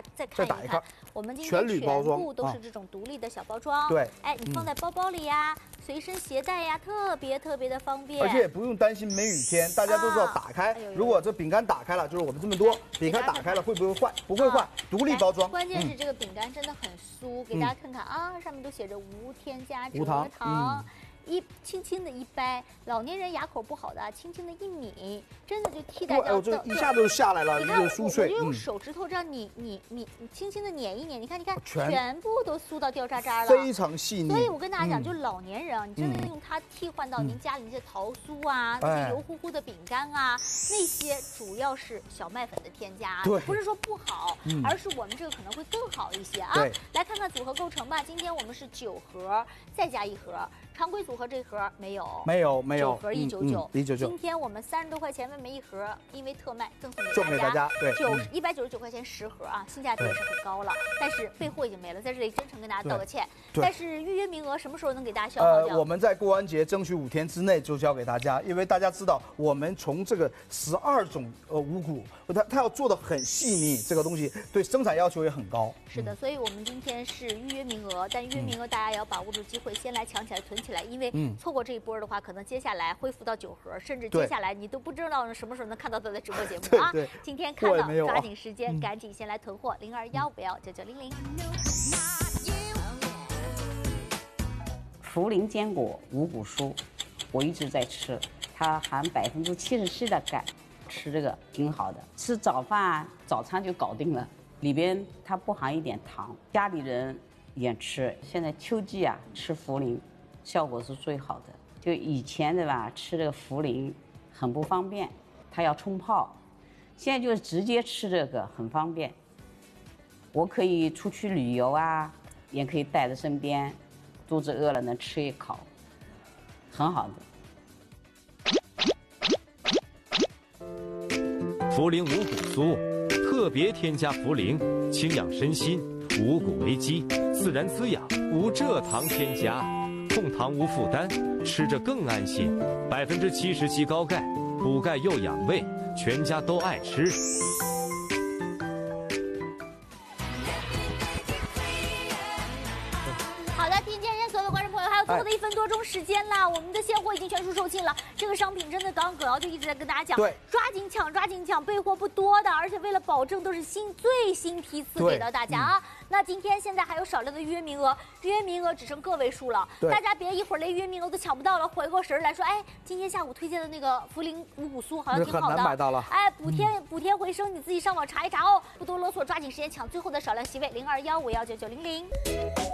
家再看一看，我们今天全部都是这种独立的小包装。 对， 哎，你放在包包里呀，随身携带呀，特别的方便。 而且也不用担心梅雨天，大家都知道打开，如果这饼干打开了，就是我们这么多，饼干打开了会不会坏？不会坏，独立包装。 关键是这个饼干真的很酥，给大家看看啊，上面都写着无添加蔗糖。轻轻的一掰，老年人牙口不好的，轻轻的一抿，真的就替代掉。 这一下就下来了， 你看， 酥脆。 我就用手指头这样你轻轻的捻一捻，你看，全部都酥到掉渣渣了， 非常细腻。 所以我跟大家讲，就老年人啊，你真的用它替换到您家里那些桃酥啊，那些油乎乎的饼干啊，那些主要是小麦粉的添加，不是说不好，而是我们这个可能会更好一些啊。来看看组合构成吧，今天我们是9盒，再加1盒。常规组合这盒没有，9盒199，今天我们30多块钱每一盒，因为特卖赠送给大家， 对 ，199块钱10盒啊，性价比也是很高了。但是备货已经没了，在这里真诚跟大家道个歉。但是预约名额什么时候能给大家消耗掉？ 我们在过完节争取5天之内就交给大家，因为大家知道我们从这个12种五谷，它要做的很细腻，这个东西对生产要求也很高。 是的，所以我们今天是预约名额，但预约名额大家也要把握住机会，先来抢起来囤起来，因为错过这一波的话，可能接下来恢复到9盒，甚至接下来你都不知道什么时候能看到它的直播节目啊！今天看到抓紧时间，赶紧先来囤货，0215999900。 茯苓坚果五谷酥，我一直在吃，它含77%的钙，吃这个挺好的。吃早饭早餐就搞定了，里边它不含一点糖，家里人也吃。现在秋季啊，吃茯苓效果是最好的。就以前对吧，吃这个茯苓很不方便，它要冲泡，现在就直接吃这个很方便。我可以出去旅游啊，也可以带在身边，肚子饿了能吃一口，很好的。 茯苓五谷酥，特别添加茯苓，清养身心，五谷为基，自然滋养，无蔗糖添加，控糖无负担，吃着更安心。77%高钙，补钙又养胃，全家都爱吃。 最后的1分多钟时间了，我们的现货已经全数售罄了。这个商品真的，刚刚葛瑶就一直在跟大家讲，抓紧抢，抓紧抢，备货不多的，而且为了保证都是最新批次给到大家啊。那今天现在还有少量的预约名额，预约名额只剩个位数了，大家别一会儿连预约名额都抢不到了，回过神来说，哎，今天下午推荐的那个茯苓五谷酥好像挺好的， 很难买到了。 哎，补贴回升，你自己上网查一查哦。不多啰嗦，抓紧时间抢最后的少量席位，0215599900。